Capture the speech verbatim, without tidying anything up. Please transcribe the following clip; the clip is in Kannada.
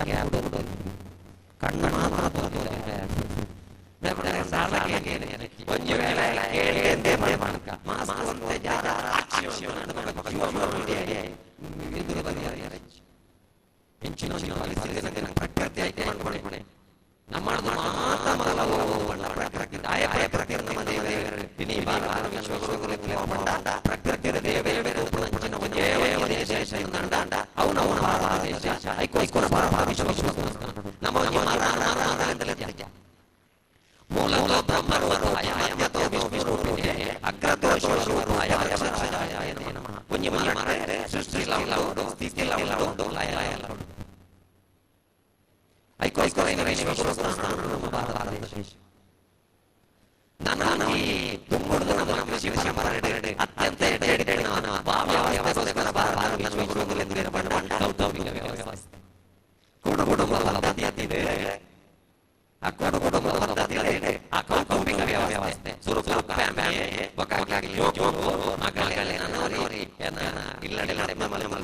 ಕಣ್ಣು ಮಾತ್ರ ಒಂದು ವೇಳೆ ಕೇಳಿಯಂತೆ ಮಾಡಕ ಮಾಸ್ಕೊಂತೆ ಜಾರ ಎದುರು ಬದಿಯ ಹೆಂಚಿನ ಪರಿಸ್ಥಿತಿ ಪ್ರಕೃತಿ ಆಯ್ತು ಮಾಡ್ಕೊಂಡೆ ನಮ್ಮದು ಮಾತ್ರ ಮೊದಲ ಪ್ರಕೃತಿ ಆಯ ಪ್ರಕೃತಿ ನಮ್ಮ ದೇವರು ಇನಿ ಬಾಲ ವಿಶ್ವಗುರು ಮಂಡ ಪ್ರಕೃತಿ ದೇವೇ ಪಂಚನ ಒಂದೇ ದೇಶ ನಂಡ ಅವನ ಅವನ ದೇಶ ಐಕೋಸ್ಕರ ವಿಶ್ವಗುರು ನಮ್ಮ ಮಾತಾಡಲಿಲ್ಲ ಮೂಲ ಬ್ರಹ್ಮರು ಆಯಾಮತೋ ವಿಷ್ಣುರೂಪಿಣೆ ಅಗ್ರದೋಷರು ಆಯಾಯ ನಮಃ ಪುಣ್ಯ ಮಾರೆ ಸೃಷ್ಟಿ ಲೌಡು ಸ್ಥಿತಿ ಲೌಡು ಲಯ ಲಯ ಐಕೋಸ್ಕರ ವಿಶ್ವಗುರು ನಮ್ಮ ಭಾರತ ದೇಶ ನಾನು ಈ ತುಂಬುವುದು ನಮ್ಮ ಶಿವ ಶಿವರಡೆ ಅತ್ಯಂತ ಎಡೆ ನಾನು ಭಾವವ್ಯವಸ್ಥೆಗೋಸ್ಕರ ಭಾರತ ವಿಶ್ವಗುರುಗಳಿಂದ ಬಂದ ಕೌಟುಂಬಿಕ ವ್ಯವಸ್ಥೆ ಕುಟುಂಬ ಕುಟುಂಬದ ಪದ್ಧತಿದೆ ಆ ಕುಟುಂಬ ಕುಟುಂಬದ ಪದ್ಧತಿದೆ ಆ ಕೌಟುಂಬಿಕ ವ್ಯವಸ್ಥೆ ಸುರು ಸುರು ಫ್ಯಾಮಿಲಿ ಬಕಾಗಿ ಜೋಜೋ ಮಗಲೇ ನನ್ನೋರಿ ಇಲ್ಲಡೆ